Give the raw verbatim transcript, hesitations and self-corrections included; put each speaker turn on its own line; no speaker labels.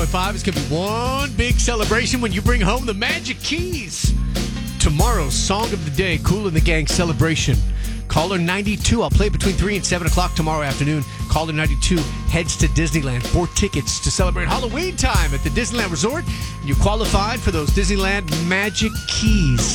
Five is going to be one big celebration when you bring home the Magic Keys. Tomorrow's Song of the Day, Kool and the Gang celebration. Caller ninety-two. I'll play it between three and seven o'clock tomorrow afternoon. Caller ninety-two heads to Disneyland for tickets to celebrate Halloween time at the Disneyland Resort. You qualified for those Disneyland Magic Keys.